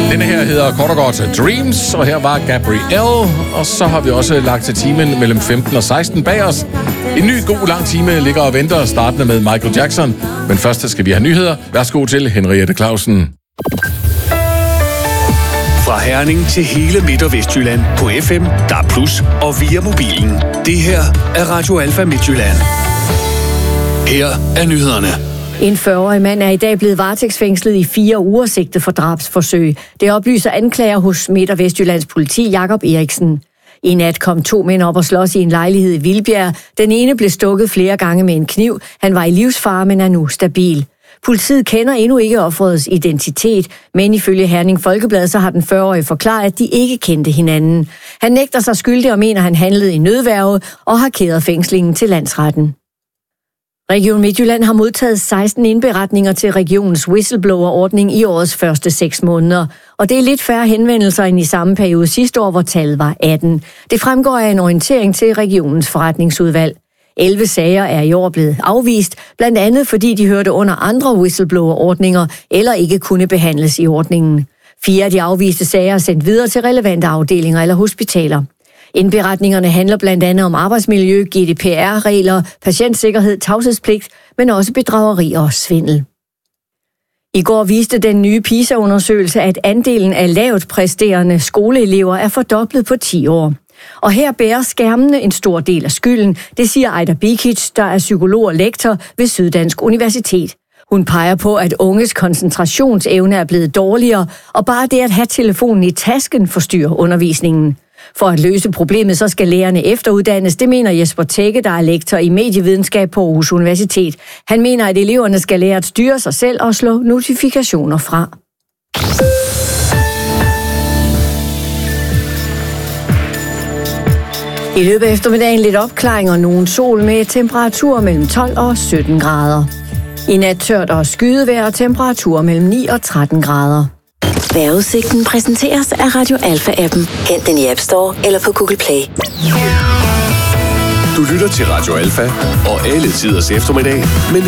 Denne her hedder kort og godt Dreams, og her var Gabrielle. Og så har vi også lagt til timen mellem 15 og 16 bag os. En ny god lang time ligger og venter, startende med Michael Jackson. Men først skal vi have nyheder. Værsgo til Henriette Clausen. Fra Herning til hele Midt- og Vestjylland på FM, DAB+, og via mobilen. Det her er Radio Alfa Midtjylland. Her er nyhederne. En 40-årig mand er i dag blevet varetægtsfængslet i 4 uger sigtet for drabsforsøg. Det oplyser anklager hos Midt- og Vestjyllands politi Jakob Eriksen. I nat kom 2 mænd op og slås i en lejlighed i Vildbjerg. Den ene blev stukket flere gange med en kniv. Han var i livsfare, men er nu stabil. Politiet kender endnu ikke offerets identitet, men ifølge Herning Folkeblad så har den 40-årige forklaret, at de ikke kendte hinanden. Han nægter sig skyldig og mener, han handlede i nødværge og har kæret fængslingen til landsretten. Region Midtjylland har modtaget 16 indberetninger til regionens whistleblower-ordning i årets første 6 måneder. Og det er lidt færre henvendelser end i samme periode sidste år, hvor tallet var 18. Det fremgår af en orientering til regionens forretningsudvalg. 11 sager er i år blevet afvist, blandt andet fordi de hørte under andre whistleblower-ordninger eller ikke kunne behandles i ordningen. 4 af de afviste sager er sendt videre til relevante afdelinger eller hospitaler. Indberetningerne handler blandt andet om arbejdsmiljø, GDPR-regler, patientsikkerhed, tavshedspligt, men også bedrageri og svindel. I går viste den nye PISA-undersøgelse, at andelen af lavt præsterende skoleelever er fordoblet på 10 år. Og her bærer skærmene en stor del af skylden, det siger Aida Bikic, der er psykolog og lektor ved Syddansk Universitet. Hun peger på, at unges koncentrationsevne er blevet dårligere, og bare det at have telefonen i tasken forstyrrer undervisningen. For at løse problemet, så skal lærerne efteruddannes, det mener Jesper Tække, der er lektor i medievidenskab på Aarhus Universitet. Han mener, at eleverne skal lære at styre sig selv og slå notifikationer fra. I løbet af eftermiddagen lidt opklaring og nogen sol med temperaturer mellem 12 og 17 grader. I nat tørt og skydevejr og temperaturer mellem 9 og 13 grader. Vejrudsigten præsenteres af Radio Alfa-appen. Hent den i App Store eller på Google Play. Du lytter til Radio Alfa og alle tiders eftermiddag, men